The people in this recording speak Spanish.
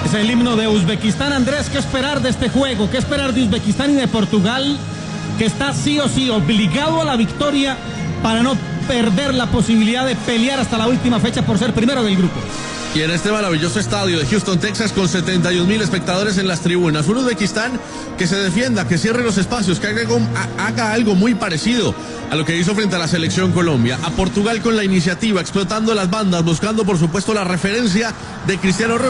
Es el himno de Uzbekistán. Andrés, ¿qué esperar de este juego? ¿Qué esperar de Uzbekistán y de Portugal, que está sí o sí obligado a la victoria para no perder la posibilidad de pelear hasta la última fecha por ser primero del grupo? Y en este maravilloso estadio de Houston, Texas, con 71,000 espectadores en las tribunas, un Uzbekistán que se defienda, que cierre los espacios, que haga algo muy parecido a lo que hizo frente a la selección Colombia. A Portugal con la iniciativa, explotando las bandas, buscando por supuesto la referencia de Cristiano Ronaldo.